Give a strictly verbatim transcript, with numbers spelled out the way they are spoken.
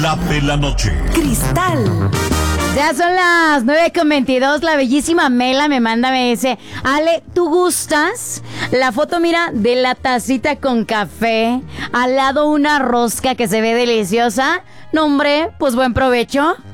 Estrella de la noche. Cristal. Ya son las nueve con veintidós. La bellísima Mela me manda, me dice: Ale, ¿tú gustas? La foto, mira, de la tacita con café, al lado una rosca que se ve deliciosa. No, hombre, pues buen provecho.